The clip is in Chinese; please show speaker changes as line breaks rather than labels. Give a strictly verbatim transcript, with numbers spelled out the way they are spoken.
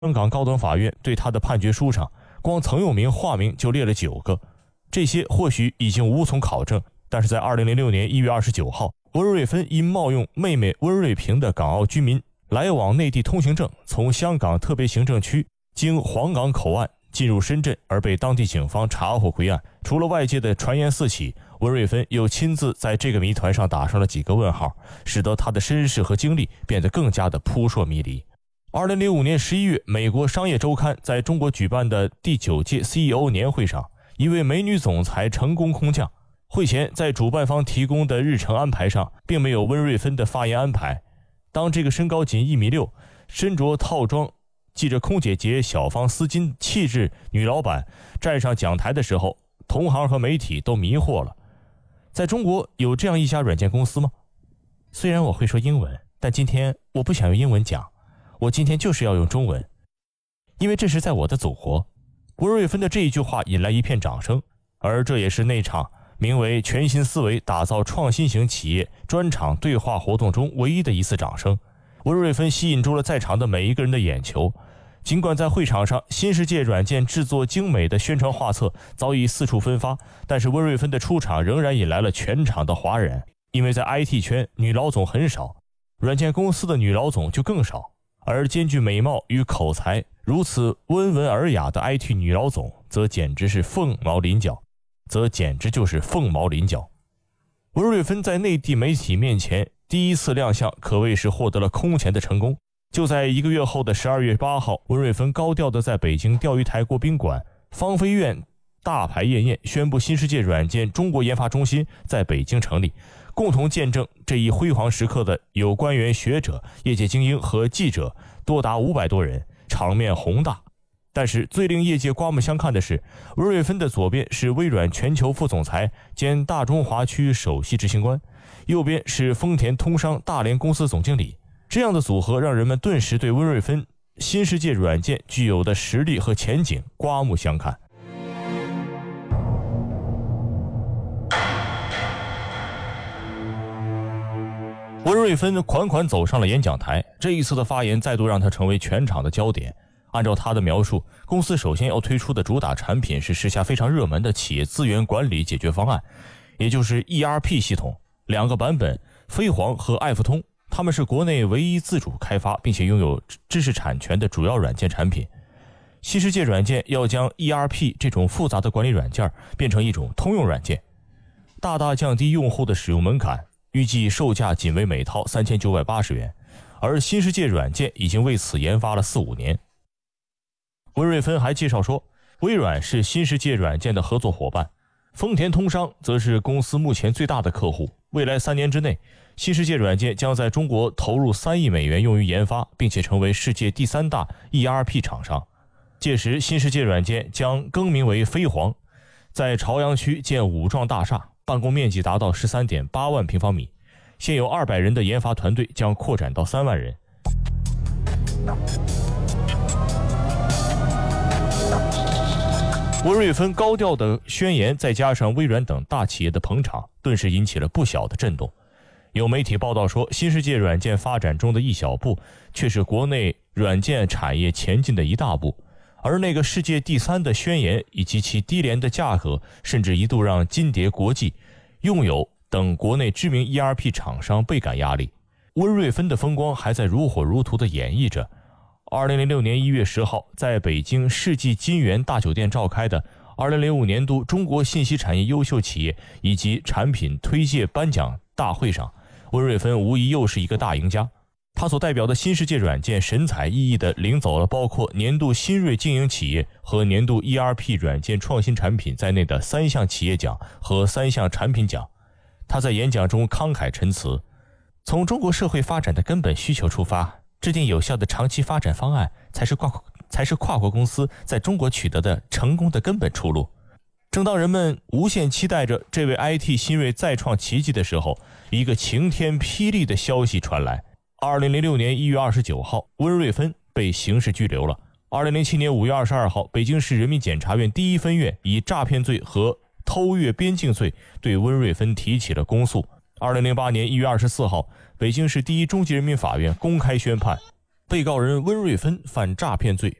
香港高等法院对他的判决书上，光曾佑民化名就列了九个，这些或许已经无从考证，但是在二零零六年一月二十九号，温瑞芬因冒用妹妹温瑞平的港澳居民来往内地通行证，从香港特别行政区经黄港口岸进入深圳，而被当地警方查获归案。除了外界的传言四起，温瑞芬又亲自在这个谜团上打上了几个问号，使得他的身世和经历变得更加的扑朔迷离。二零零五年十一月，美国商业周刊在中国举办的第九届 C E O 年会上，一位美女总裁成功空降。会前在主办方提供的日程安排上，并没有温瑞芬的发言安排。当这个身高仅一米六、身着套装、系着空姐节小方丝巾气质女老板站上讲台的时候，同行和媒体都迷惑了。在中国有这样一家软件公司吗？虽然我会说英文，但今天我不想用英文讲，我今天就是要用中文，因为这是在我的祖国。温瑞芬的这一句话引来一片掌声，而这也是那场名为全新思维打造创新型企业专场对话活动中唯一的一次掌声。温瑞芬吸引住了在场的每一个人的眼球。尽管在会场上新世界软件制作精美的宣传画册早已四处分发，但是温瑞芬的出场仍然引来了全场的哗然。因为在 I T 圈女老总很少，软件公司的女老总就更少，而兼具美貌与口才如此温文尔雅的 I T 女老总则简直是凤毛麟角则简直就是凤毛麟角。温瑞芬在内地媒体面前第一次亮相，可谓是获得了空前的成功。就在一个月后的十二月八号，温瑞芬高调地在北京钓鱼台国宾馆芳菲苑大排宴宴，宣布新世界软件中国研发中心在北京成立。共同见证这一辉煌时刻的有官员、学者、业界精英和记者多达五百多人，场面宏大。但是最令业界刮目相看的是，温瑞芬的左边是微软全球副总裁兼大中华区首席执行官，右边是丰田通商大连公司总经理。这样的组合让人们顿时对温瑞芬新世界软件具有的实力和前景刮目相看。温瑞芬款款走上了演讲台，这一次的发言再度让他成为全场的焦点。按照他的描述，公司首先要推出的主打产品是时下非常热门的企业资源管理解决方案，也就是 E R P 系统，两个版本，飞黄和爱富通，他们是国内唯一自主开发并且拥有知识产权的主要软件产品。新世界软件要将 E R P 这种复杂的管理软件变成一种通用软件，大大降低用户的使用门槛，预计售价仅为每套三千九百八十元，而新世界软件已经为此研发了四五年。温瑞芬还介绍说，微软是新世界软件的合作伙伴，丰田通商则是公司目前最大的客户。未来三年之内，新世界软件将在中国投入三亿美元用于研发，并且成为世界第三大 E R P 厂商。届时，新世界软件将更名为飞黄，在朝阳区建五幢大厦，办公面积达到 十三点八万平方米，现有二百人的研发团队将扩展到三万人。温瑞芬高调的宣言，再加上微软等大企业的捧场，顿时引起了不小的震动。有媒体报道说，新世界软件发展中的一小步，却是国内软件产业前进的一大步。而那个世界第三的宣言以及其低廉的价格，甚至一度让金蝶国际、用友等国内知名 E R P 厂商倍感压力。温瑞芬的风光还在如火如荼地演绎着。二零零六年一月十号，在北京世纪金源大酒店召开的二零零五年度中国信息产业优秀企业以及产品推介颁奖大会上，温瑞芬无疑又是一个大赢家。他所代表的新世界软件神采奕奕地领走了包括年度新锐经营企业和年度 E R P 软件创新产品在内的三项企业奖和三项产品奖。他在演讲中慷慨陈词，从中国社会发展的根本需求出发，制定有效的长期发展方案才是跨才是跨国公司在中国取得的成功的根本出路。正当人们无限期待着这位 I T 新锐再创奇迹的时候，一个晴天霹雳的消息传来。二零零六年一月二十九号，温瑞芬被刑事拘留了。二零零七年五月二十二号，北京市人民检察院第一分院以诈骗罪和偷越边境罪对温瑞芬提起了公诉。二零零八年一月二十四号，北京市第一中级人民法院公开宣判， 被告人温瑞芬犯诈骗罪，